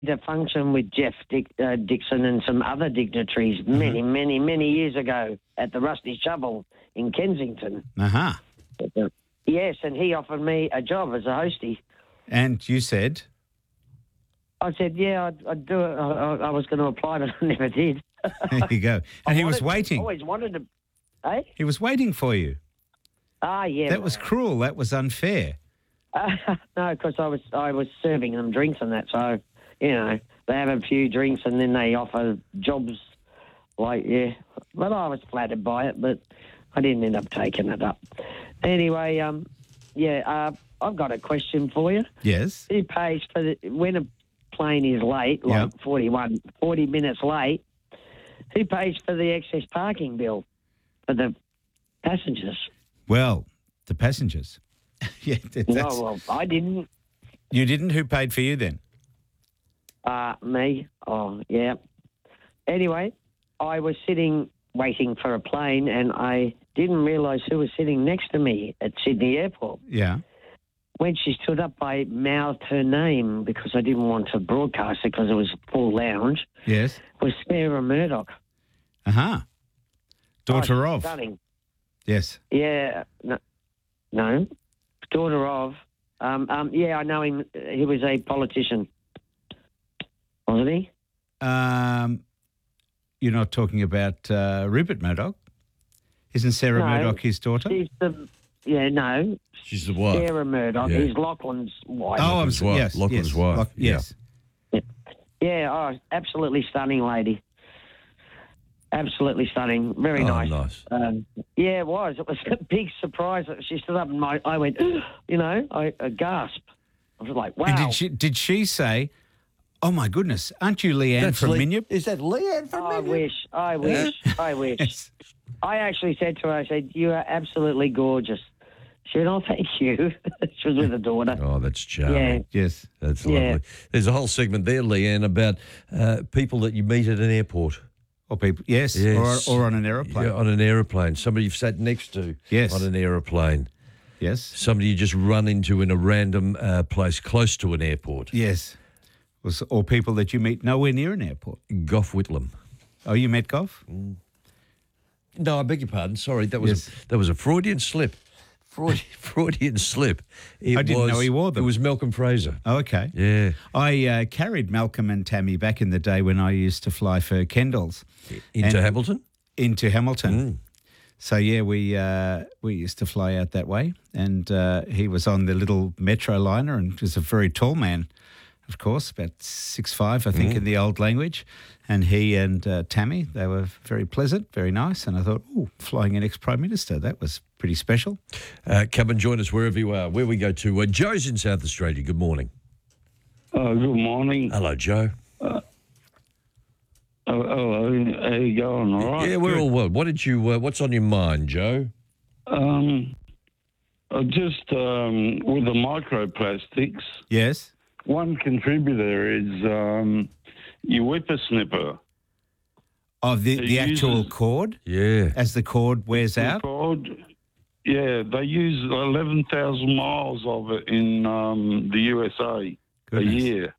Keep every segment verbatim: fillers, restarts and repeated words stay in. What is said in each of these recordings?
a function with Jeff Dick, uh, Dixon and some other dignitaries many, mm-hmm. many, many years ago at the Rusty Shovel in Kensington. Uh-huh. Uh, yes, and he offered me a job as a hostie. And you said? I said, yeah, I'd, I'd do it. I, I was going to apply, but I never did. There you go. And I he was wanted, waiting. always wanted to, eh? He was waiting for you. Ah, yeah. That was cruel. That was unfair. Uh, no, because I was I was serving them drinks and that, so, you know, they have a few drinks and then they offer jobs, like, yeah. But I was flattered by it, but I didn't end up taking it up. Anyway, um, yeah, uh, I've got a question for you. Yes. Who pays for the, when a plane is late, like yep. forty-one, forty minutes late, who pays for the excess parking bill for the passengers? Well, the passengers. yeah, that's, no, well, I didn't. You didn't? Who paid for you then? Uh, me. Oh, yeah. Anyway, I was sitting waiting for a plane and I didn't realise who was sitting next to me at Sydney Airport. Yeah. When she stood up, I mouthed her name because I didn't want to broadcast it because it was full lounge. Yes. It was Sarah Murdoch. Uh-huh. Daughter oh, of. Stunning. Yes. Yeah. No. no. Daughter of. Um, um, yeah, I know him. He was a politician. Wasn't he? Um, you're not talking about uh, Rupert Murdoch? Isn't Sarah no, Murdoch his daughter? She's the... Yeah, no. She's the wife. Sarah Murdoch. Yeah. He's Lachlan's wife. Oh, I'm sorry. Yes, Lachlan's yes, wife. Loch- yes. Yeah. yeah, oh, absolutely stunning lady. Absolutely stunning. Very oh, nice. nice. Um, yeah, it was. It was a big surprise. She stood up and my, I went, you know, I, I gasped. I was like, wow. And did she, did she say, oh, my goodness, aren't you Leanne That's from Le- Minyip? Is that Leanne from I Minyip? wish. I wish. I wish. Yes. I actually said to her, I said, you are absolutely gorgeous. She said, oh, thank you. She was with her daughter. Oh, that's charming. Yeah. Yes. That's Yeah. lovely. There's a whole segment there, Leanne, about uh, people that you meet at an airport. Or people, yes, Yes. Or, or on an aeroplane. Yeah, on an aeroplane. Somebody you've sat next to Yes. on an aeroplane. Yes. Somebody you just run into in a random uh, place close to an airport. Yes. Was- Or people that you meet nowhere near an airport. Gough Whitlam. Oh, you met Gough? No, I beg your pardon. Sorry, that was Yes. a, that was a Freudian slip. Freud, Freudian slip. It I didn't was, know he wore them. It was Malcolm Fraser. Oh, okay. Yeah. I uh, carried Malcolm and Tammy back in the day when I used to fly for Kendall's. Into And- Hamilton? Into Hamilton. So, yeah, we uh, we used to fly out that way. And uh, he was on the little metro liner and was a very tall man, of course, about six five, I think, in the old language. And he and uh, Tammy, they were very pleasant, very nice. And I thought, oh, flying an ex-Prime Minister, that was pretty special. Uh, come and join us wherever you are. Where we go to. Uh, Joe's in South Australia. Good morning. Oh, good morning. Hello, Joe. Uh, oh, hello. How you going? All right. Yeah, we're all well. What did you? Uh, what's on your mind, Joe? Um, uh, just um, with the microplastics, Yes. one contributor is um, your whippersnipper. Oh, the, It the actual uses- cord, Yeah. as the cord wears out? Called, yeah, they use eleven thousand miles of it in um, the U S A Goodness. a year.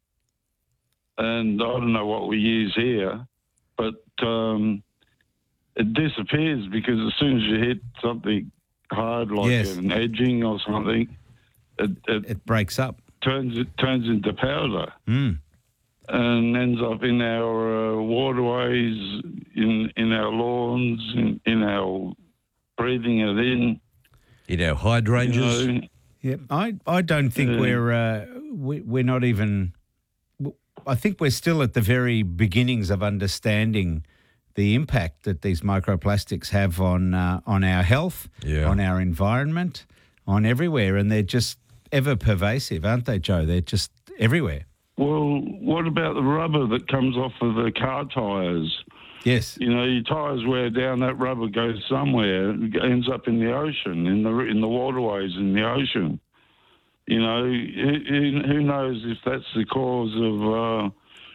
And I don't know what we use here, but um, it disappears because as soon as you hit something hard like Yes. an edging or something, it, it It breaks up. turns it turns into powder Mm. and ends up in our uh, waterways, in in our lawns, in, in our breathing it in. In our You hydrangeas. know. Yeah, I, I don't think Yeah. we're uh, we, we're not even. I think we're still at the very beginnings of understanding the impact that these microplastics have on uh, on our health, Yeah. on our environment, on everywhere, and they're just ever pervasive, aren't they, Joe? They're just everywhere. Well, what about the rubber that comes off of the car tyres? Yes. You know, your tyres wear down, that rubber goes somewhere, it ends up in the ocean, in the in the waterways, in the ocean. You know, who, who knows if that's the cause of uh,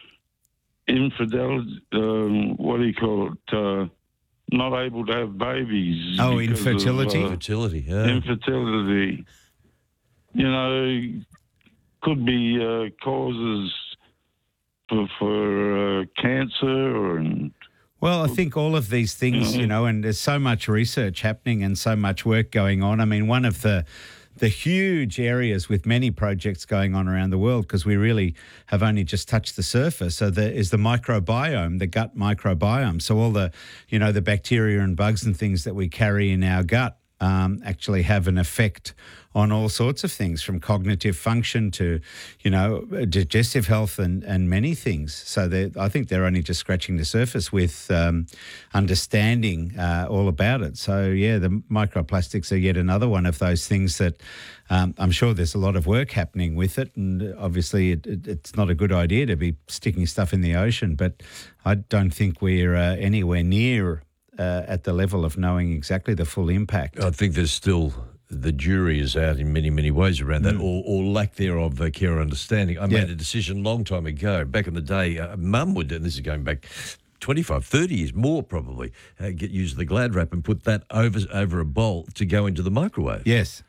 infidelity, um, what do you call it, uh, not able to have babies. Oh, because of, infertility? uh, Fertility. Yeah. infertility. You know, could be uh, causes for, for uh, cancer and. Well, I think all of these things, you know, and there's so much research happening and so much work going on. I mean, one of the the huge areas with many projects going on around the world, because we really have only just touched the surface, so there is the microbiome, the gut microbiome. So all the, you know, the bacteria and bugs and things that we carry in our gut um, actually have an effect on all sorts of things, from cognitive function to, you know, digestive health and, and many things. So I think they're only just scratching the surface with um, understanding uh, all about it. So, yeah, the microplastics are yet another one of those things that um, I'm sure there's a lot of work happening with it. And obviously it, it, it's not a good idea to be sticking stuff in the ocean, but I don't think we're uh, anywhere near uh, at the level of knowing exactly the full impact. I think there's still... the jury is out in many, many ways around that, mm. or, or lack thereof uh, care or understanding. I yeah. made a decision a long time ago. Back in the day, uh, Mum would, and this is going back twenty-five, thirty years more probably, uh, get use of the Glad wrap and put that over over a bowl to go into the microwave. Yes.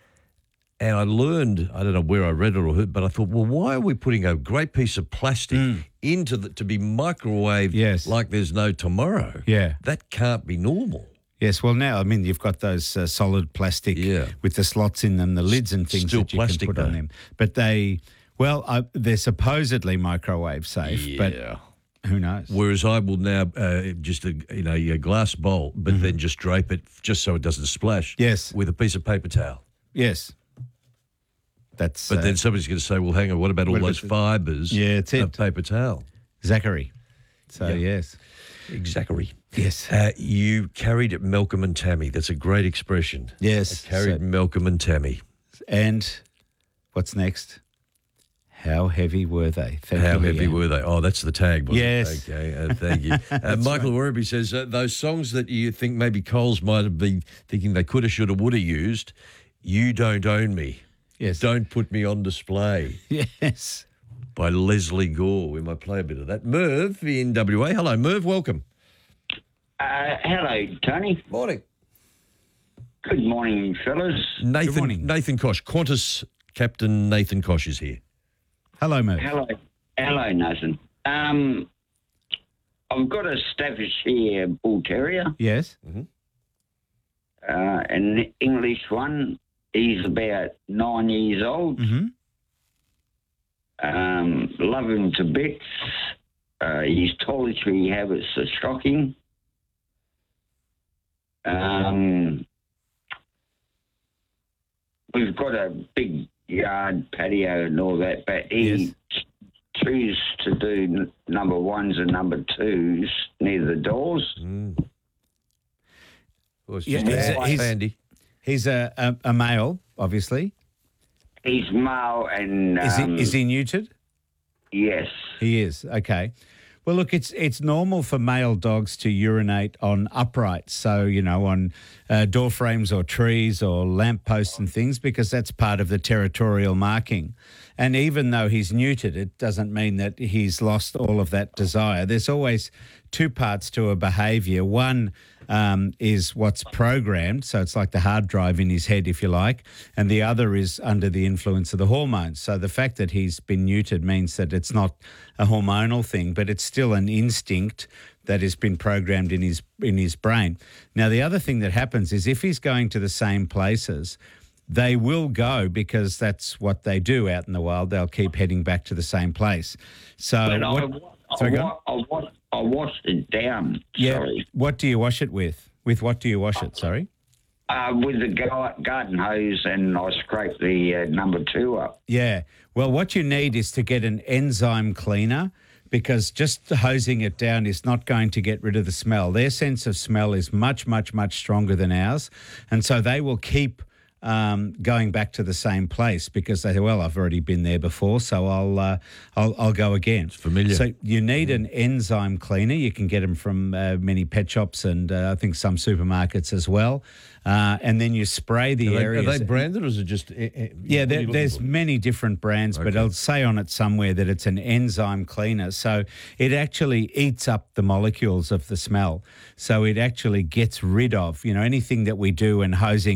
And I learned, I don't know where I read it or heard, but I thought, well, why are we putting a great piece of plastic mm. into the, to be microwaved yes. like there's no tomorrow? Yeah. That can't be normal. Yes, well, now, I mean, you've got those uh, solid plastic yeah. with the slots in them, the lids and things Still that you plastic, can put though. on them. But they, well, uh, they're supposedly microwave safe, yeah. but who knows? Whereas I will now uh, just, a, you know, a glass bowl, but mm-hmm. then just drape it just so it doesn't splash. Yes. With a piece of paper towel. Yes. That's. But uh, then somebody's going to say, well, hang on, what about all what those about fibres yeah, it's it. of paper towel? Zachary. So, yeah. yes. Zachary. Yes. Uh, you carried Malcolm and Tammy. That's a great expression. Yes. I carried so, Malcolm and Tammy. And what's next? How heavy were they? Thank How you, heavy Leanne. were they? Oh, that's the tag, wasn't yes. it? Okay, uh, thank you. Uh, Michael right. Werribee says, uh, those songs that you think maybe Coles might have been thinking they could have, should have, would have used, You Don't Own Me. Yes. Don't Put Me on Display. Yes. By Leslie Gore. We might play a bit of that. Merv in W A. Hello, Merv. Welcome. Uh, hello, Tony. Morning. Good morning, fellas. Nathan, Good morning. Nathan Kosh. Qantas Captain Nathan Kosh is here. Hello, Merv. Hello. Hello, Nathan. Um, I've got a Staffordshire Bull Terrier, Yes. Mm-hmm. uh, an English one. He's about nine years old. Mm-hmm. Um, love him to bits. Uh, his toiletry habits are shocking. Um, we've got a big yard patio and all that, but he Yes. chooses to do n- number ones and number twos near the doors. Mm. Well, it's Yeah, just he's- a- he's- handy. He's a, a, a male, obviously. He's male and Is um, he is he neutered? yes, He is. Okay. Well, look, it's it's normal for male dogs to urinate on uprights, so, you know, on uh, door frames or trees or lampposts and things, because that's part of the territorial marking. And even though he's neutered, it doesn't mean that he's lost all of that desire. There's always two parts to a behaviour. One um, is what's programmed, so it's like the hard drive in his head, if you like, and the other is under the influence of the hormones. So the fact that he's been neutered means that it's not a hormonal thing, but it's still an instinct that has been programmed in his in his brain. Now, the other thing that happens is if he's going to the same places, they will go, because that's what they do out in the wild. They'll keep heading back to the same place. So but what, I, sorry, I, go I, on. I, wa- I washed it down. Yeah. Sorry. What do you wash it with? With what do you wash it? Sorry. Uh, with the gar- garden hose, and I scrape the uh, number two up. Yeah. Well, what you need is to get an enzyme cleaner, because just hosing it down is not going to get rid of the smell. Their sense of smell is much, much, much stronger than ours. And so they will keep um, going back to the same place, because they say, well, I've already been there before, so I'll uh, I'll, I'll go again. It's familiar. So you need an enzyme cleaner. You can get them from uh, many pet shops and uh, I think some supermarkets as well. Uh, and then you spray the Are they, areas. are they branded, or is it just... Uh, uh, Yeah, what are there, you looking there's for? many different brands, but Okay. it'll say on it somewhere that it's an enzyme cleaner. So it actually eats up the molecules of the smell. So it actually gets rid of, you know, anything that we do in hosing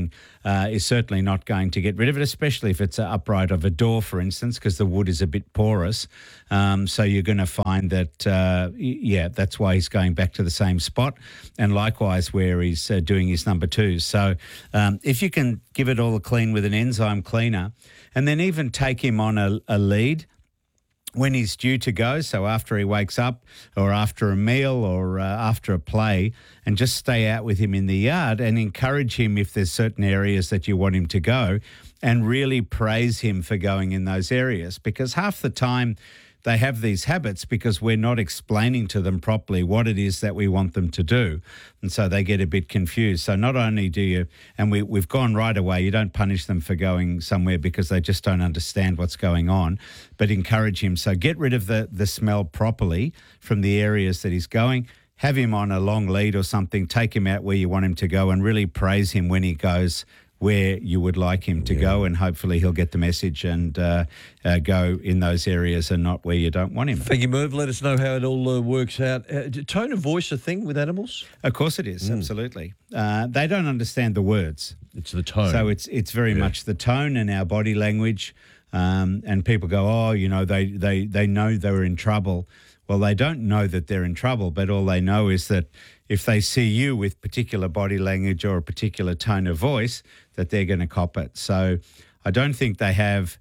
uh, is certainly not going to get rid of it, especially if it's an upright of a door, for instance, because the wood is a bit porous. Um, so you're going to find that, uh, yeah, that's why he's going back to the same spot, and likewise where he's uh, doing his number twos. So um, if you can give it all a clean with an enzyme cleaner, and then even take him on a, a lead when he's due to go, so after he wakes up or after a meal or uh, after a play, and just stay out with him in the yard and encourage him if there's certain areas that you want him to go, and really praise him for going in those areas, because half the time they have these habits because we're not explaining to them properly what it is that we want them to do. And so they get a bit confused. So not only do you, and we, we've gone right away, you don't punish them for going somewhere because they just don't understand what's going on, but encourage him. So get rid of the, the smell properly from the areas that he's going. Have him on a long lead or something, take him out where you want him to go, and really praise him when he goes where you would like him to yeah. go, and hopefully he'll get the message and uh, uh, go in those areas and not where you don't want him. Thank you, Merv. Let us know how it all uh, works out. Uh, tone of voice a thing with animals? Of course it is, mm. absolutely. Uh, they don't understand the words. It's the tone. So it's it's very yeah. much the tone and our body language. Um, and people go, oh, you know, they, they, they know they were in trouble. Well, they don't know that they're in trouble, but all they know is that if they see you with particular body language or a particular tone of voice, that they're going to cop it. So I don't think they have,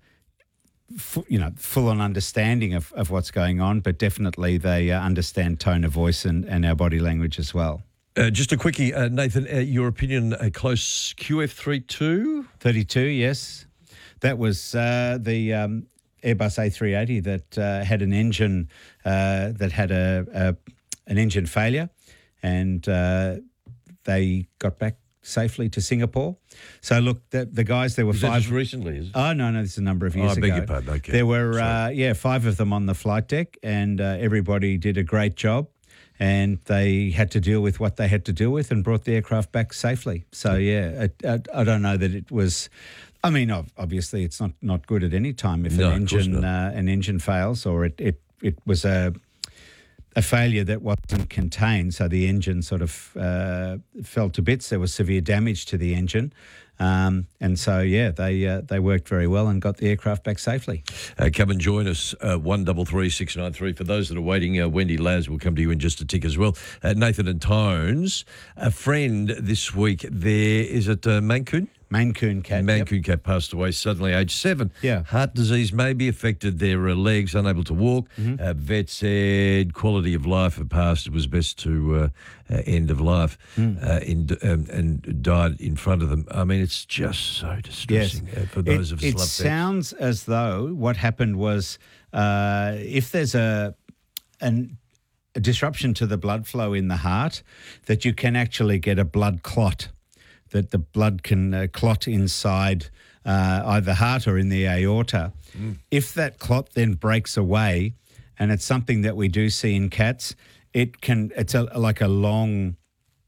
you know, full-on understanding of, of what's going on, but definitely they uh, understand tone of voice and, and our body language as well. Uh, just a quickie, uh, Nathan, uh, your opinion, a close Q F thirty-two? thirty-two, yes. That was uh, the um, Airbus A three eighty that uh, had an engine uh, that had a, a an engine failure, and uh, they got back safely to Singapore. So look, the, the guys, there were is five. That just recently, is it? Oh no, no, this is a number of years oh, I ago. beg your pardon. Okay. There were uh, yeah five of them on the flight deck, and uh, everybody did a great job. And they had to deal with what they had to deal with and brought the aircraft back safely. So, yeah, I, I, I don't know that it was... I mean, obviously, it's not, not good at any time if no, an engine uh, an engine fails, or it, it, it was a a failure that wasn't contained. So the engine sort of uh, fell to bits. There was severe damage to the engine. Um, and so, yeah, they uh, they worked very well and got the aircraft back safely. Uh, come and join us, uh, one double three six nine three. For those that are waiting, uh, Wendy Laz will come to you in just a tick as well. Uh, Nathan and Tones, a friend this week there, is it uh, Maine Coon? Maine Coon cat. Maine yep. Coon cat passed away suddenly, age seven. Yeah. Heart disease maybe affected their uh, legs, unable to walk. Mm-hmm. Uh, vet said quality of life had passed. It was best to uh, uh, end of life mm. uh, in, um, and died in front of them. I mean, it's just so distressing yes. uh, for those it, of us. It sounds pets. As though what happened was uh, if there's a an, a disruption to the blood flow in the heart, that you can actually get a blood clot. That the blood can uh, clot inside uh, either heart or in the aorta. Mm. If that clot then breaks away, and it's something that we do see in cats, it can, it's a, like a long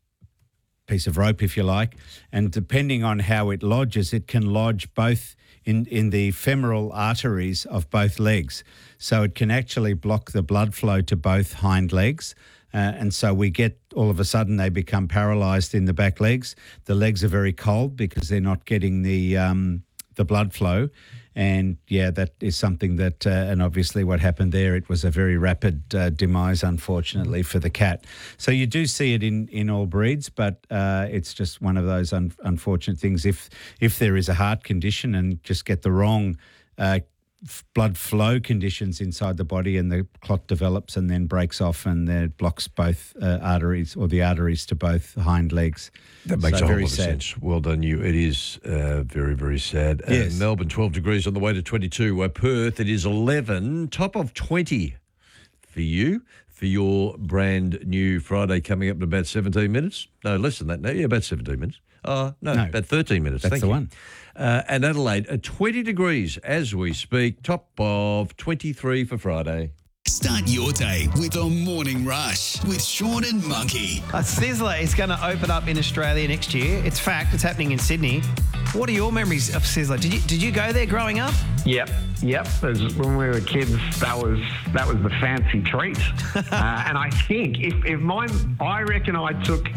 piece of rope, if you like, and depending on how it lodges, it can lodge both in, in the femoral arteries of both legs. So it can actually block the blood flow to both hind legs. Uh, and so we get, all of a sudden, they become paralysed in the back legs. The legs are very cold because they're not getting the um, the blood flow. And, yeah, that is something that, uh, and obviously what happened there, it was a very rapid uh, demise, unfortunately, for the cat. So you do see it in, in all breeds, but uh, it's just one of those un- unfortunate things. If, if there is a heart condition and just get the wrong uh blood flow conditions inside the body, and the clot develops and then breaks off, and then it blocks both uh, arteries, or the arteries to both hind legs. That makes so a whole very lot of sad. sense. Well done, you. It is uh, very, very sad. Yes. Uh, Melbourne, twelve degrees on the way to twenty-two. Uh, Perth, it is eleven. Top of twenty for you, for your brand new Friday coming up in about seventeen minutes. No, less than that. No, yeah, about seventeen minutes. Oh, no, no, about thirteen minutes. That's Thank the you. one. Uh, and Adelaide, uh, twenty degrees as we speak, top of twenty-three for Friday. Start your day with a morning rush with Sean and Monkey. A Sizzler is going to open up in Australia next year. It's fact. It's happening in Sydney. What are your memories of Sizzler? Did you did you go there growing up? Yep, yep. As when we were kids, that was that was the fancy treat. uh, and I think if if mine, I reckon I took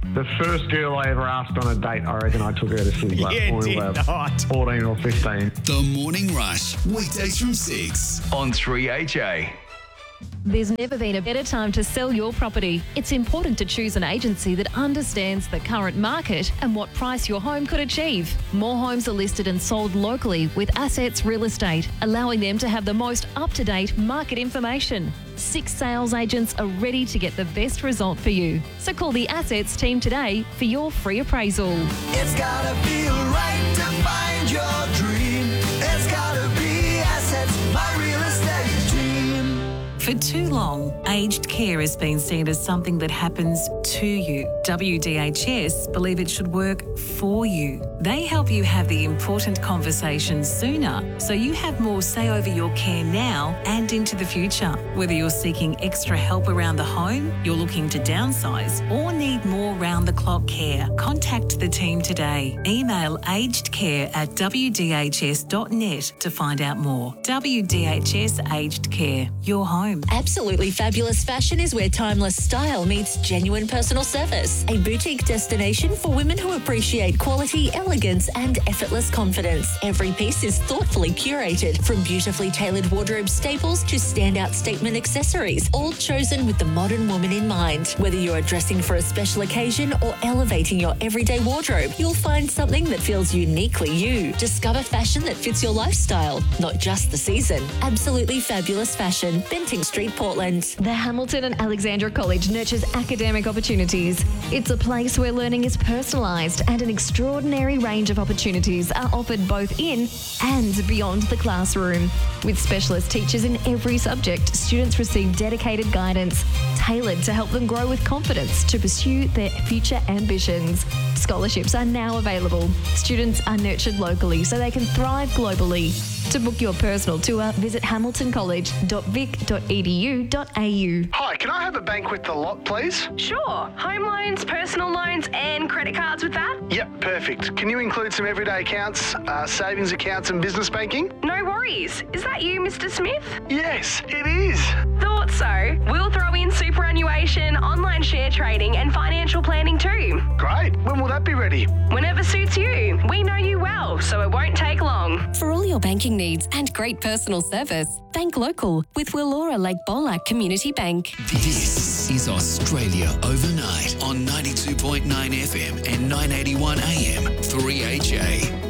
The first girl I ever asked on a date, I reckon I took her to Sizzler. You when we did were not. fourteen or fifteen. The Morning Rush, weekdays from six on three H A. There's never been a better time to sell your property. It's important to choose an agency that understands the current market and what price your home could achieve. More homes are listed and sold locally with Assets Real Estate, allowing them to have the most up-to-date market information. Six sales agents are ready to get the best result for you. So call the Assets team today for your free appraisal. It's gotta feel right to find your dream. It's gotta be Assets, my real estate team. For too long, aged care has been seen as something that happens to you. W D H S believe it should work for you. They help you have the important conversations sooner, so you have more say over your care now and into the future. Whether you're seeking extra help around the home, you're looking to downsize, or need more round-the-clock care, contact the team today. Email agedcare at w d h s dot net to find out more. W D H S Aged Care, your home. Absolutely Fabulous Fashion is where timeless style meets genuine personal service. A boutique destination for women who appreciate quality, elegance, and effortless confidence. Every piece is thoughtfully curated, from beautifully tailored wardrobe staples to standout statement accessories, all chosen with the modern woman in mind. Whether you're dressing for a special occasion or elevating your everyday wardrobe, you'll find something that feels uniquely you. Discover fashion that fits your lifestyle, not just the season. Absolutely Fabulous Fashion, Benting Street, Portland. The Hamilton and Alexandra College nurtures academic opportunities. It's a place where learning is personalised and an extraordinary range of opportunities are offered both in and beyond the classroom. With specialist teachers in every subject, students receive dedicated guidance tailored to help them grow with confidence to pursue their future ambitions. Scholarships are now available. Students are nurtured locally so they can thrive globally. To book your personal tour, visit hamilton college dot vic dot e d u dot a u. Hi, can I have a bank with the lot, please? Sure. Home loans, personal loans, and credit cards with that? Yep, perfect. Can you include some everyday accounts, uh, savings accounts and business banking? No worries. Is that you, Mister Smith? Yes, it is. Thought so. We'll throw in superannuation, online share trading, and financial planning too. Great. When will that be ready? Whenever suits you. We know you well, so it won't take long. For all your banking needs and great personal service, bank local with Willora Lake Bolac Community Bank. This is Australia Overnight on ninety-two point nine F M and nine eighty-one A M, three H A.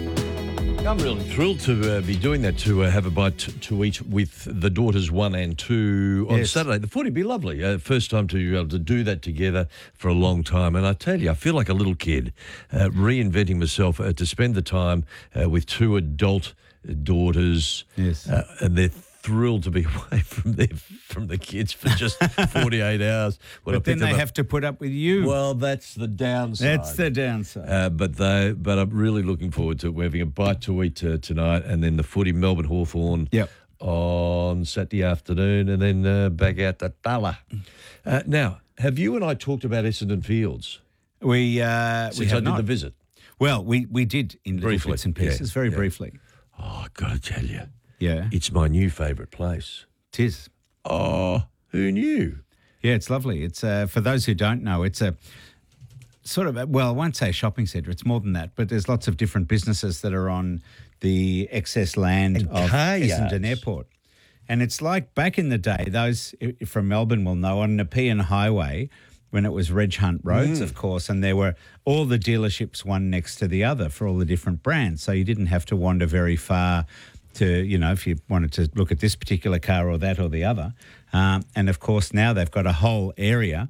I'm really thrilled to uh, be doing that, to uh, have a bite to, to eat with the daughters one and two on Yes. Saturday. The footy be lovely. Uh, first time to be able to do that together for a long time. And I tell you, I feel like a little kid, uh, reinventing myself uh, to spend the time uh, with two adult daughters. Yes. Uh, and they're thrilled to be away from their from the kids for just forty-eight hours. When I But then pick them they up- have to put up with you. Well, that's the downside. That's the downside. Uh, but they, but I'm really looking forward to having a bite to eat uh, tonight, and then the footy Melbourne Hawthorn Yep. on Saturday afternoon, and then uh, back out to Tulla. Uh, now, have you and I talked about Essendon Fields We uh, we since have I did not. the visit? Well, we, we did in little Briefly, bits and yeah, pieces, very yeah. briefly. Oh, I've got to tell you, Yeah, it's my new favourite place. tis. Oh, who knew? Yeah, it's lovely. It's uh, for those who don't know, it's a sort of a, well, I won't say a shopping centre. It's more than that, but there's lots of different businesses that are on the excess land And of car Essendon yards. Airport. And it's like back in the day, those i- from Melbourne will know, on Nepean Highway, when it was Reg Hunt Roads, Mm. of course, and there were all the dealerships one next to the other for all the different brands. So you didn't have to wander very far to, you know, if you wanted to look at this particular car or that or the other. Um, and, of course, now they've got a whole area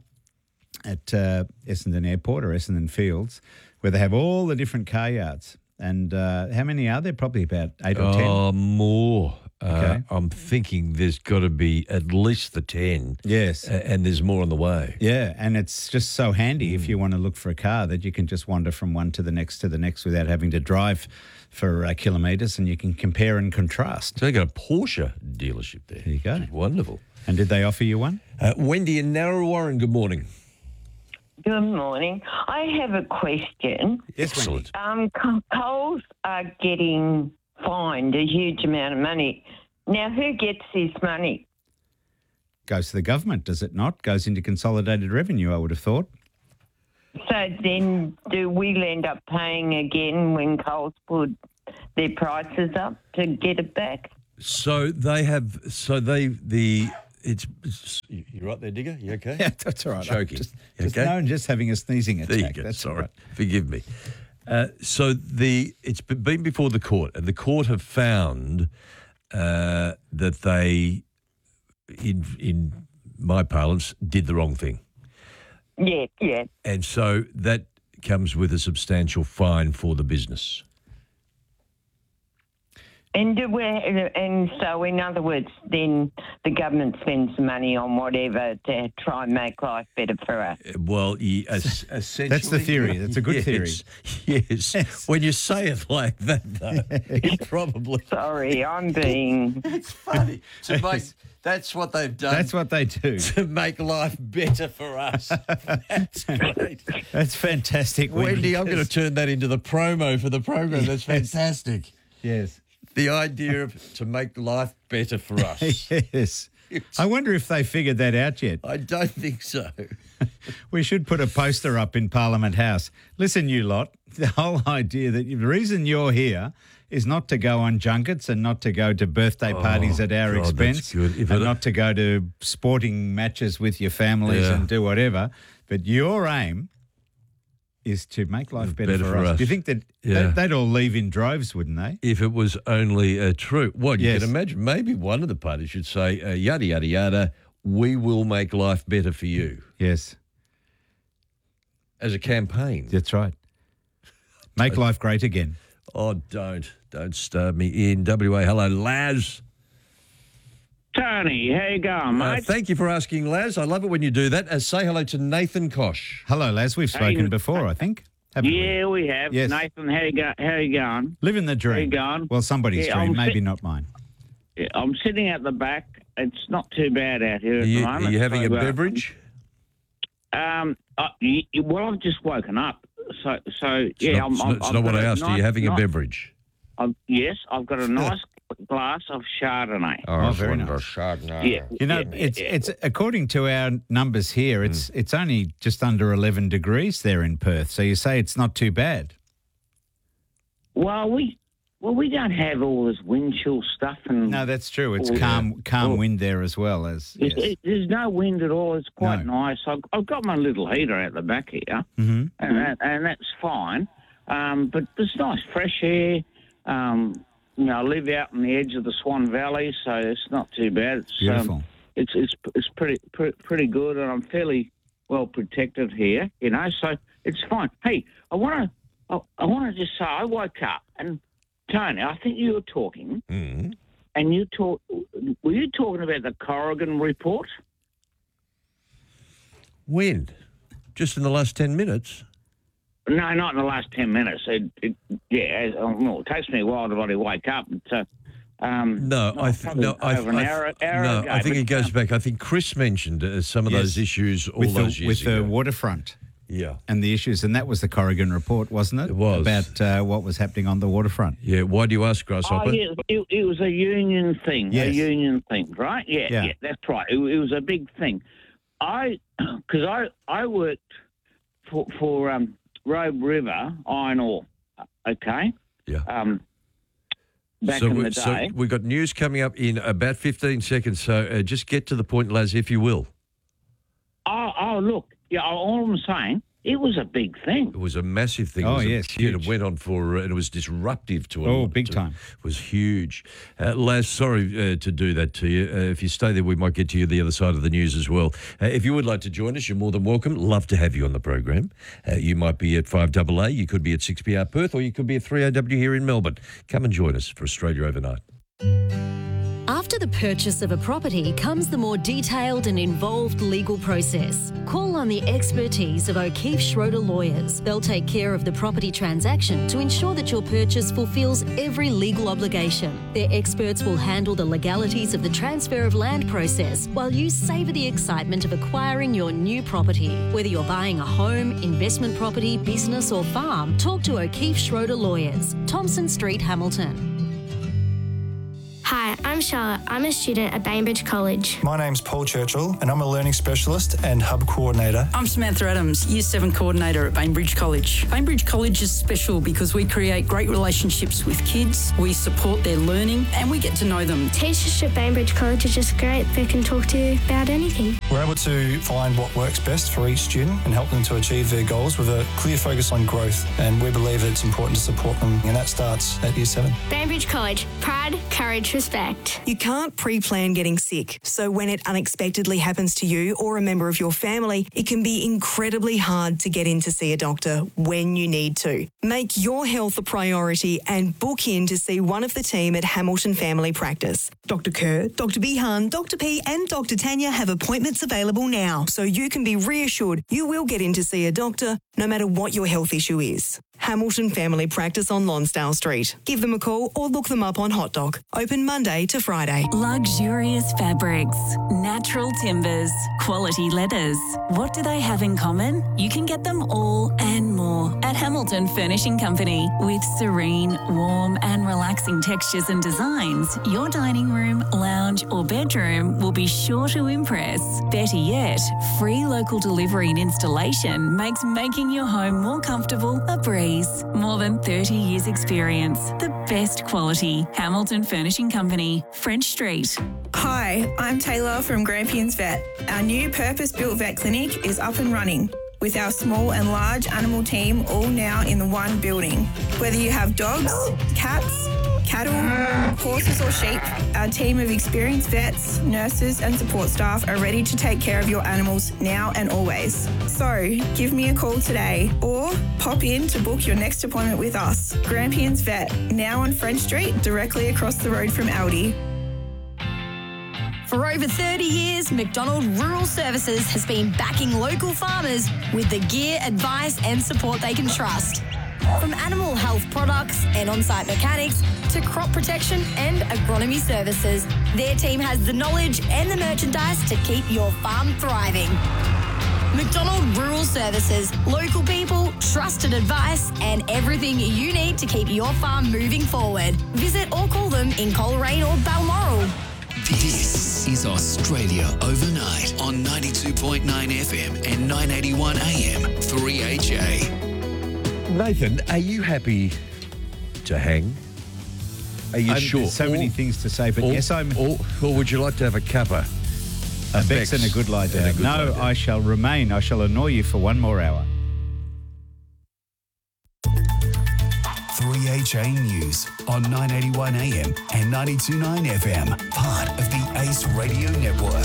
at uh, Essendon Airport or Essendon Fields where they have all the different car yards. And uh, how many are there? Probably about eight or ten. Oh, more. Uh, Okay. I'm thinking there's got to be at least the ten. Yes. a- and there's more on the way. Yeah, and it's just so handy if you want to look for a car that you can just wander from one to the next to the next without having to drive for uh, kilometres, and you can compare and contrast. So they got a Porsche dealership there. There you go. Wonderful. And did they offer you one? Uh, Wendy in Narra Warren, good morning. Good morning. I have a question. Excellent. Um, Co- Coles are getting fined a huge amount of money. Now, who gets this money? Goes to the government, does it not? Goes into consolidated revenue, I would have thought. So then do we end up paying again when Coles put their prices up to get it back? So they have. So they the. It's, it's you right there, Digger? You okay? Yeah, that's all right. Choking. Just, You just, okay? no, just having a sneezing attack. There you go. That's Sorry, all right. forgive me. Uh, so the it's been before the court, and the court have found uh, that they, in in my parlance, did the wrong thing. Yeah, yeah. And so that comes with a substantial fine for the business. And do we, and so in other words, then the government spends the money on whatever to try and make life better for us. Well, ye- es- essentially, That's the theory. That's a good theory. yes, Yes. When you say it like that, though, it probably. Sorry, I'm being. It's funny. To make, that's what they've done. That's what they do. To make life better for us. That's great. That's fantastic. Wendy, I'm going to turn that into the promo for the program. That's fantastic. Yes. The idea of to make life better for us. Yes. I wonder if they figured that out yet. I don't think so. We should put a poster up in Parliament House. Listen, you lot, the whole idea that the reason you're here is not to go on junkets and not to go to birthday parties Oh, at our God, expense that's good. If and it- not to go to sporting matches with your families Yeah. and do whatever. But your aim is to make life better, Better for, for us. us. Do you think that Yeah. they'd, they'd all leave in droves, wouldn't they? If it was only uh, true. Well, you Yes. can imagine maybe one of the parties should say, uh, yada, yada, yada, we will make life better for you. Yes. As a campaign. That's right. Make life great again. Oh, don't. Don't stab me in. W A, hello, Laz. Tony, how you going, Uh, mate? thank you for asking, Laz. I love it when you do that. Uh, say hello to Nathan Kosh. Hello, Laz. We've spoken Hey, before, I think. haven't we? Yeah, we have. Yes. Nathan, how you, go, how you going? Living the dream. How you going? Well, somebody's Yeah, dream, I'm maybe sit- not mine. Yeah, I'm sitting at the back. It's not too bad out here Are at you, the are moment. you having so, a uh, beverage? Um, uh, y- y- well, I've just woken up. So, so It's yeah, not, I'm, it's I'm, not, it's I've not what got I a asked. Are nice- you having a nice- beverage? I'm- yes, I've got a nice glass of Chardonnay. Oh, very nice. Chardonnay. Yeah, You know, yeah, it's yeah. it's according to our numbers here, it's Hmm. it's only just under eleven degrees there in Perth. So you say it's not too bad. Well, we well we don't have all this wind chill stuff, and No, that's true. It's Oh, calm calm Oh. wind there as well as. There's, Yes. there's no wind at all. It's quite No. nice. I've, I've got my little heater out the back here, Mm-hmm. and that, and that's fine. Um, but there's nice fresh air. Um, you know, I live out on the edge of the Swan Valley, so it's not too bad. It's, Beautiful. Um, it's it's it's pretty, pretty pretty good, and I'm fairly well protected here. You know, so it's fine. Hey, I want to I, I want to just say I woke up and Tony, I think you were talking, Mm. and you talk. Were you talking about the Corrigan report? When? Just in the last ten minutes? No, not in the last ten minutes. It, it, yeah, as, oh, well, it takes me a while to bloody wake up. But, uh, um, No, I th- probably no, I, over an I, hour, hour no, ago, I think but, it goes um, back. I think Chris mentioned uh, some of Yes. those issues all with those the, years with the ago. waterfront. Yeah. And the issues, and that was the Corrigan report, wasn't it? It was. About uh, what was happening on the waterfront. Yeah. Why do you ask, Grasshopper? Oh, yeah, it, it was a union thing. A Yes. union thing, right? Yeah, Yeah. yeah, that's right. It, it was a big thing. I, because I, I worked for, for um, Robe River Iron Ore, okay? Yeah. Um, back so, in we- the so day. we've got news coming up in about fifteen seconds. So uh, just get to the point, Laz, if you will. Oh, oh, look, yeah, all I'm saying, it was a big thing. It was a massive thing. Oh, it was a- yes, It huge. went on for, uh, and it was disruptive to a Oh, lot. big to- time. It was huge. Uh, Laz, sorry uh, to do that to you. Uh, if you stay there, we might get to you the other side of the news as well. Uh, if you would like to join us, you're more than welcome. Love to have you on the program. Uh, you might be at five A A, you could be at six P R Perth, or you could be at three O W here in Melbourne. Come and join us for Australia Overnight. After the purchase of a property comes the more detailed and involved legal process. Call on the expertise of O'Keefe Schroeder Lawyers. They'll take care of the property transaction to ensure that your purchase fulfills every legal obligation. Their experts will handle the legalities of the transfer of land process while you savour the excitement of acquiring your new property. Whether you're buying a home, investment property, business or farm, talk to O'Keefe Schroeder Lawyers, Thompson Street, Hamilton. Hi, I'm I'm Charlotte. I'm a student at Bainbridge College. My name's Paul Churchill and I'm a Learning Specialist and Hub Coordinator. I'm Samantha Adams, Year seven Coordinator at Bainbridge College. Bainbridge College is special because we create great relationships with kids, we support their learning and we get to know them. Teachers at Bainbridge College are just great. They can talk to you about anything. We're able to find what works best for each student and help them to achieve their goals with a clear focus on growth, and we believe it's important to support them, and that starts at Year seven. Bainbridge College. Pride, courage, respect. You can't pre-plan getting sick, so when it unexpectedly happens to you or a member of your family, it can be incredibly hard to get in to see a doctor when you need to. Make your health a priority and book in to see one of the team at Hamilton Family Practice. Doctor Kerr, Doctor Behan, Doctor P and Doctor Tanya have appointments available now, so you can be reassured you will get in to see a doctor no matter what your health issue is. Hamilton Family Practice on Lonsdale Street. Give them a call or look them up on Hot Doc. Open Monday to Friday. Luxurious fabrics, natural timbers, quality leathers. What do they have in common? You can get them all and more at Hamilton Furnishing Company. With serene, warm and relaxing textures and designs, your dining room, lounge or bedroom will be sure to impress. Better yet, free local delivery and installation makes making your home more comfortable a breeze. More than thirty years experience. The best quality. Hamilton Furnishing Company, French Street. Hi, I'm Taylor from Grampians Vet. Our new purpose-built vet clinic is up and running, with our small and large animal team all now in the one building. Whether you have dogs, cats, cattle, horses or sheep, our team of experienced vets, nurses and support staff are ready to take care of your animals now and always. So, give me a call today or pop in to book your next appointment with us. Grampians Vet, now on French Street, directly across the road from Aldi. For over thirty years, McDonald Rural Services has been backing local farmers with the gear, advice and support they can trust. From animal health products and on-site mechanics to crop protection and agronomy services, their team has the knowledge and the merchandise to keep your farm thriving. McDonald Rural Services, local people, trusted advice and everything you need to keep your farm moving forward. Visit or call them in Coleraine or Balmoral. This is Australia Overnight on ninety-two point nine F M and nine eighty-one A M, three H A. Nathan, are you happy to hang? Are you I'm, sure? There's so or, many things to say, but or, yes, I'm. Or, or would you like to have a cuppa? A Bex and a good lie down. and a good No, lie down. I shall remain. I shall annoy you for one more hour. three H A News on nine eighty-one A M and ninety-two point nine F M, part of the Ace Radio Network.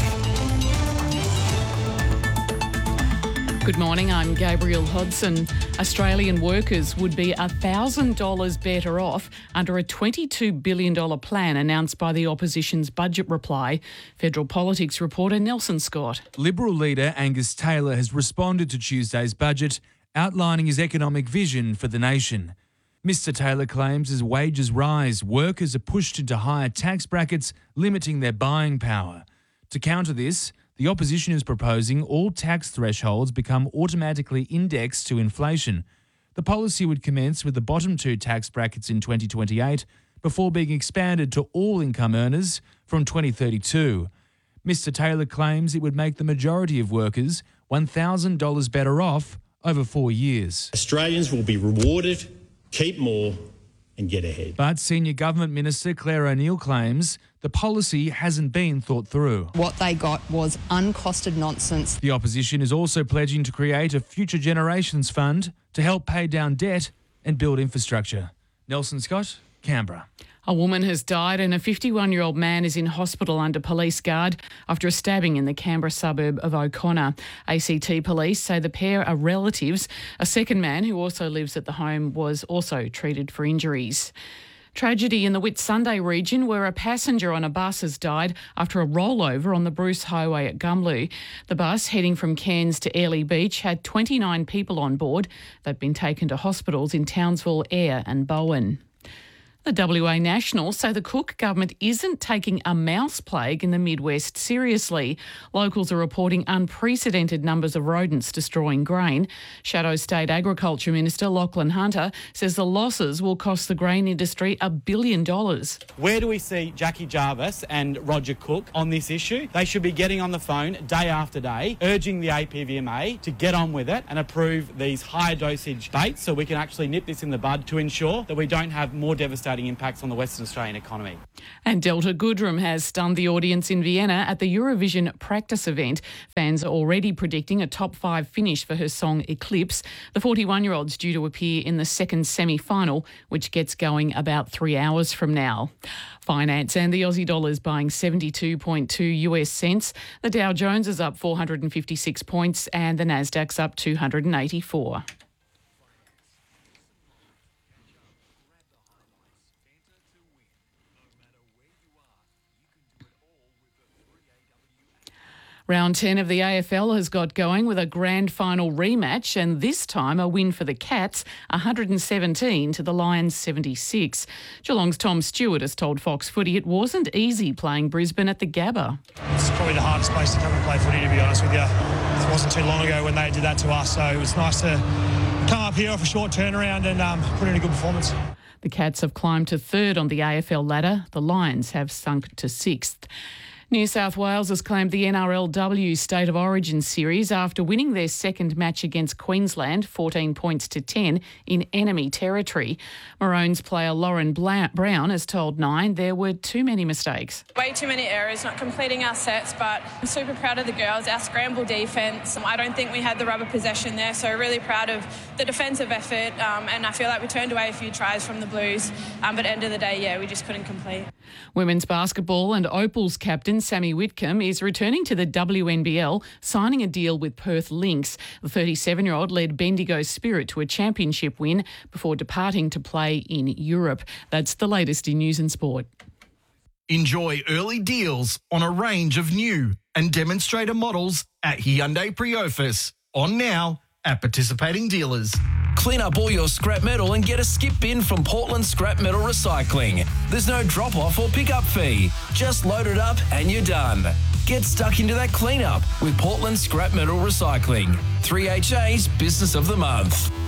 Good morning, I'm Gabrielle Hodson. Australian workers would be one thousand dollars better off under a twenty-two billion dollars plan announced by the opposition's budget reply. Federal Politics reporter Nelson Scott. Liberal leader Angus Taylor has responded to Tuesday's budget, outlining his economic vision for the nation. Mister Taylor claims as wages rise, workers are pushed into higher tax brackets, limiting their buying power. To counter this, the opposition is proposing all tax thresholds become automatically indexed to inflation. The policy would commence with the bottom two tax brackets in twenty twenty-eight before being expanded to all income earners from twenty thirty-two. Mister Taylor claims it would make the majority of workers one thousand dollars better off over four years. Australians will be rewarded, keep more and get ahead. But Senior Government Minister Claire O'Neill claims the policy hasn't been thought through. What they got was uncosted nonsense. The opposition is also pledging to create a Future Generations Fund to help pay down debt and build infrastructure. Nelson Scott, Canberra. A woman has died and a fifty-one-year-old man is in hospital under police guard after a stabbing in the Canberra suburb of O'Connor. A C T police say the pair are relatives. A second man who also lives at the home was also treated for injuries. Tragedy in the Whitsunday region where a passenger on a bus has died after a rollover on the Bruce Highway at Gumlu. The bus heading from Cairns to Airlie Beach had twenty-nine people on board. They've been taken to hospitals in Townsville, Ayr and Bowen. The W A Nationals say the Cook government isn't taking a mouse plague in the Midwest seriously. Locals are reporting unprecedented numbers of rodents destroying grain. Shadow State Agriculture Minister Lachlan Hunter says the losses will cost the grain industry a billion dollars. Where do we see Jackie Jarvis and Roger Cook on this issue? They should be getting on the phone day after day, urging the A P V M A to get on with it and approve these higher dosage baits so we can actually nip this in the bud to ensure that we don't have more devastating impacts on the Western Australian economy. And Delta Goodrem has stunned the audience in Vienna at the Eurovision practice event. Fans are already predicting a top five finish for her song Eclipse. The forty-one-year-old's due to appear in the second semi-final, which gets going about three hours from now. Finance and the Aussie dollar is buying seventy-two point two U S cents. The Dow Jones is up four hundred fifty-six points and the Nasdaq's up two hundred eighty-four. Round ten of the A F L has got going with a grand final rematch, and this time a win for the Cats, one hundred seventeen to the Lions seventy-six. Geelong's Tom Stewart has told Fox Footy it wasn't easy playing Brisbane at the Gabba. It's probably the hardest place to come and play footy, to be honest with you. It wasn't too long ago when they did that to us, so it was nice to come up here off a short turnaround and um, put in a good performance. The Cats have climbed to third on the A F L ladder. The Lions have sunk to sixth. New South Wales has claimed the N R L W State of Origin series after winning their second match against Queensland, fourteen points to ten, in enemy territory. Maroons player Lauren Brown has told Nine there were too many mistakes. Way too many errors, not completing our sets, but I'm super proud of the girls. Our scramble defence, I don't think we had the rubber possession there, so really proud of the defensive effort, um, and I feel like we turned away a few tries from the Blues, um, but at the end of the day, yeah, we just couldn't complete. Women's basketball and Opal's captain Sammy Whitcomb is returning to the W N B L, signing a deal with Perth Lynx. The thirty-seven-year-old led Bendigo Spirit to a championship win before departing to play in Europe. That's the latest in news and sport. Enjoy early deals on a range of new and demonstrator models at Hyundai Priofis. On now at participating dealers. Clean up all your scrap metal and get a skip bin from Portland Scrap Metal Recycling. There's no drop-off or pick-up fee. Just load it up and you're done. Get stuck into that clean-up with Portland Scrap Metal Recycling. three H A's Business of the Month.